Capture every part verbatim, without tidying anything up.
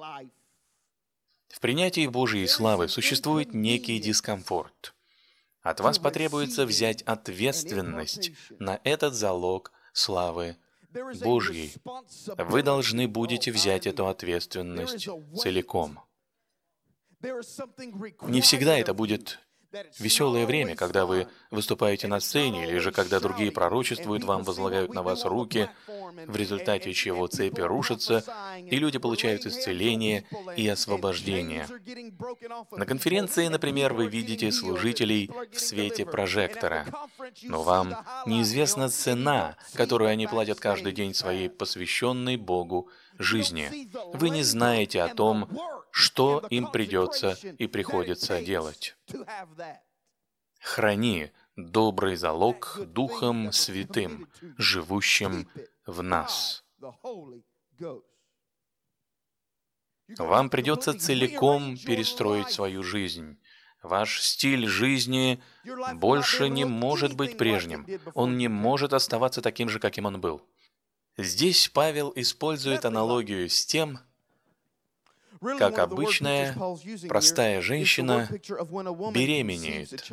В принятии Божьей славы существует некий дискомфорт. От вас потребуется взять ответственность на этот залог славы Божьей. Вы должны будете взять эту ответственность целиком. Не всегда это будет веселое время, когда вы выступаете на сцене, или же когда другие пророчествуют вам, возлагают на вас руки, в результате чего цепи рушатся, и люди получают исцеление и освобождение. На конференции, например, вы видите служителей в свете прожектора, но вам неизвестна цена, которую они платят каждый день своей посвященной Богу жизни. Вы не знаете о том, что им придется и приходится делать. Храни добрый залог Духом Святым, живущим в нас. Вам придется целиком перестроить свою жизнь. Ваш стиль жизни больше не может быть прежним. Он не может оставаться таким же, каким он был. Здесь Павел использует аналогию с тем, как обычная простая женщина беременеет.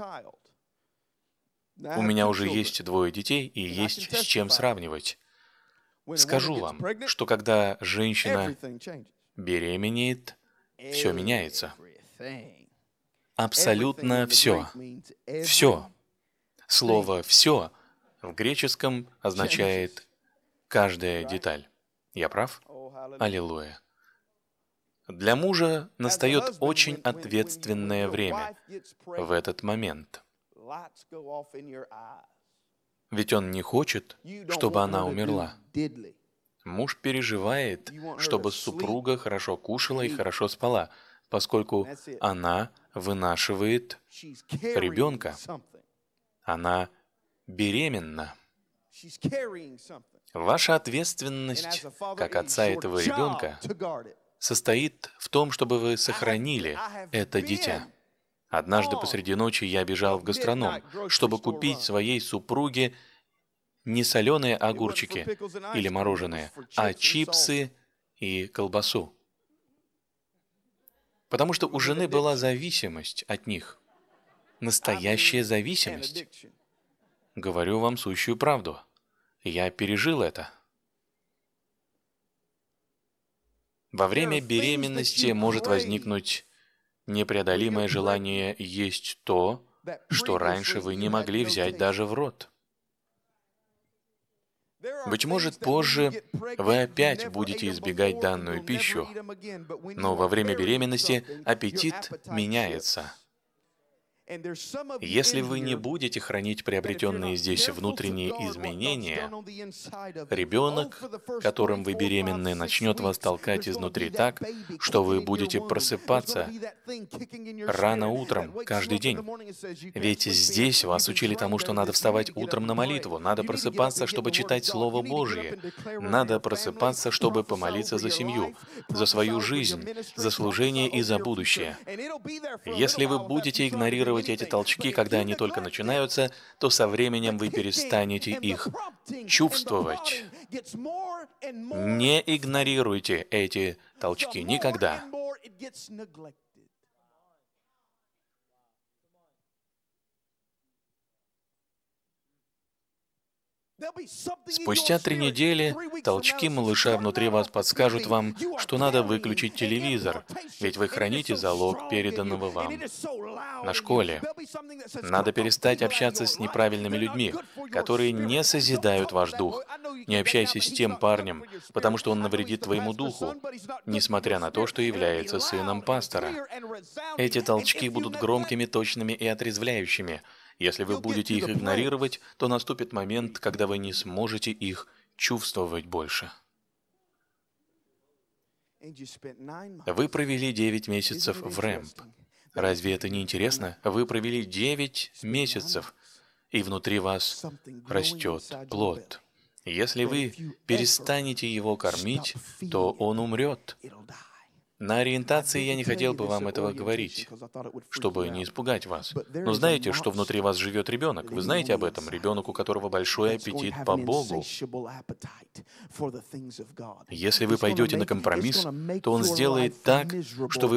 У меня уже есть двое детей и есть с чем сравнивать. Скажу вам, что когда женщина беременеет, все меняется. Абсолютно все. Все. Слово «все» в греческом означает «каждая деталь». Я прав? Аллилуйя. Для мужа настает очень ответственное время в этот момент. Ведь он не хочет, чтобы она умерла. Муж переживает, чтобы супруга хорошо кушала и хорошо спала, поскольку она вынашивает ребенка. Она беременна. Ваша ответственность, как отца этого ребенка, состоит в том, чтобы вы сохранили это дитя. Однажды посреди ночи я бежал в гастроном, чтобы купить своей супруге не соленые огурчики или мороженое, а чипсы и колбасу. Потому что у жены была зависимость от них. Настоящая зависимость. Говорю вам сущую правду. Я пережил это. Во время беременности может возникнуть непреодолимое желание есть то, что раньше вы не могли взять даже в рот. Быть может, позже вы опять будете избегать данную пищу, но во время беременности аппетит меняется. Если вы не будете хранить приобретенные здесь внутренние изменения, ребенок, которым вы беременны, начнет вас толкать изнутри так, что вы будете просыпаться рано утром, каждый день. Ведь здесь вас учили тому, что надо вставать утром на молитву, надо просыпаться, чтобы читать Слово Божье, надо просыпаться, чтобы помолиться за семью, за свою жизнь, за служение и за будущее. Если вы будете игнорировать эти толчки, когда они только начинаются, то со временем вы перестанете их чувствовать. Не игнорируйте эти толчки никогда. Спустя три недели толчки малыша внутри вас подскажут вам, что надо выключить телевизор, ведь вы храните залог переданного вам на школе. Надо перестать общаться с неправильными людьми, которые не созидают ваш дух. Не общайся с тем парнем, потому что он навредит твоему духу, несмотря на то, что является сыном пастора. Эти толчки будут громкими, точными и отрезвляющими. Если вы будете их игнорировать, то наступит момент, когда вы не сможете их чувствовать больше. Вы провели девять месяцев в рэмп. Разве это не интересно? Вы провели девять месяцев, и внутри вас растет плод. Если вы перестанете его кормить, то он умрет. На ориентации я не хотел бы вам этого говорить, чтобы не испугать вас. Но знаете, что внутри вас живет ребенок? Вы знаете об этом? Ребенок, у которого большой аппетит по Богу. Если вы пойдете на компромисс, то он сделает так, что вы